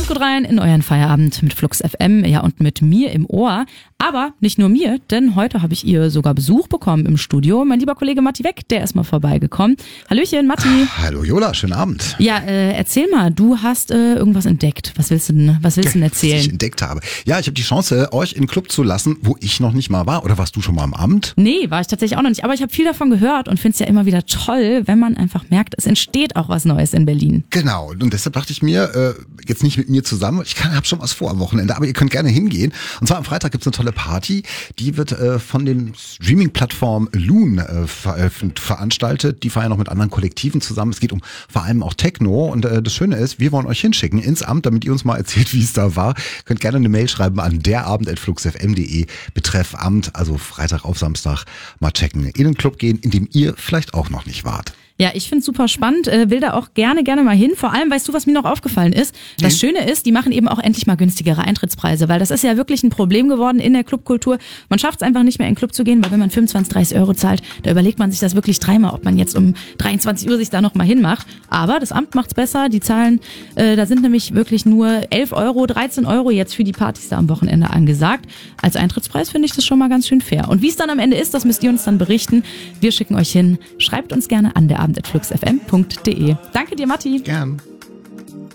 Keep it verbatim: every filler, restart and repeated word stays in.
Hört gut rein in euren Feierabend mit Flux F M, ja, und mit mir im Ohr. Aber nicht nur mir, denn heute habe ich ihr sogar Besuch bekommen im Studio. Mein lieber Kollege Matti Weck, der ist mal vorbeigekommen. Hallöchen, Matti. Hallo Jola, schönen Abend. Ja, äh, erzähl mal, du hast äh, irgendwas entdeckt. Was willst du denn, was willst du denn erzählen? Was ich entdeckt habe. Ja, ich habe die Chance, euch in den Club zu lassen, wo ich noch nicht mal war. Oder warst du schon mal am Amt? Nee, war ich tatsächlich auch noch nicht. Aber ich habe viel davon gehört und finde es ja immer wieder toll, wenn man einfach merkt, es entsteht auch was Neues in Berlin. Genau, und deshalb dachte ich mir, äh, jetzt nicht mit mir zusammen, ich habe schon was vor am Wochenende, aber ihr könnt gerne hingehen. Und zwar am Freitag gibt's eine tolle Party, die wird äh, von den Streaming-Plattform Loon äh, ver äh, veranstaltet. Die feiern noch mit anderen Kollektiven zusammen. Es geht um vor allem auch Techno und äh, das Schöne ist, wir wollen euch hinschicken ins Amt, damit ihr uns mal erzählt, wie es da war. Könnt gerne eine Mail schreiben an derabend at flux f m punkt de betreff Amt, also Freitag auf Samstag mal checken. In den Club gehen, in dem ihr vielleicht auch noch nicht wart. Ja, ich find's super spannend, äh, will da auch gerne, gerne mal hin. Vor allem, weißt du, was mir noch aufgefallen ist? Das nee. Schöne ist, die machen eben auch endlich mal günstigere Eintrittspreise, weil das ist ja wirklich ein Problem geworden in der Clubkultur. Man schafft es einfach nicht mehr in den Club zu gehen, weil wenn man fünfundzwanzig, dreißig Euro zahlt, da überlegt man sich das wirklich dreimal, ob man jetzt um dreiundzwanzig Uhr sich da noch mal hinmacht. Aber das Amt macht's besser, die Zahlen, äh, da sind nämlich wirklich nur elf Euro, dreizehn Euro jetzt für die Partys da am Wochenende angesagt. Als Eintrittspreis finde ich das schon mal ganz schön fair. Und wie es dann am Ende ist, das müsst ihr uns dann berichten. Wir schicken euch hin. Schreibt uns gerne an der at flux f m punkt de. Danke dir, Matti. Gern.